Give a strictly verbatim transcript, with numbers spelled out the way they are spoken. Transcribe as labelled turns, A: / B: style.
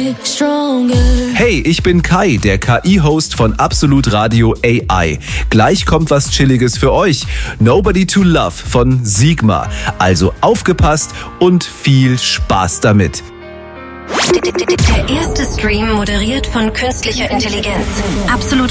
A: Hey, ich bin Kai, der K I-Host von Absolut Radio A I. Gleich kommt was Chilliges für euch. Nobody to Love von Sigma. Also aufgepasst und viel Spaß damit.
B: Der erste Stream moderiert von künstlicher Intelligenz. Absolut